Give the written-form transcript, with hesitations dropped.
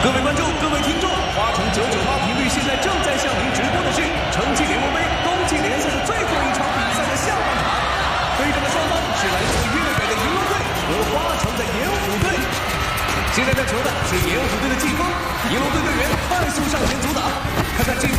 各位观众、各位听众，花城998频率现在正在向您直播的是城际联盟杯冬季联赛的最后一场比赛的下半场。对阵的双方是来自粤北的银龙队和花城的盐湖队。现在在球的是盐湖队的季风，银龙队队员快速上前阻挡，看看这